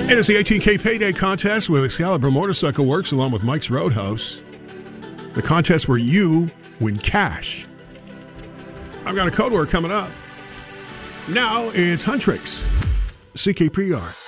It is the 18K Payday Contest with Excalibur Motorcycle Works along with Mike's Roadhouse. The contest where you win cash. I've got a code word coming up. Now it's Huntrix, CKPR.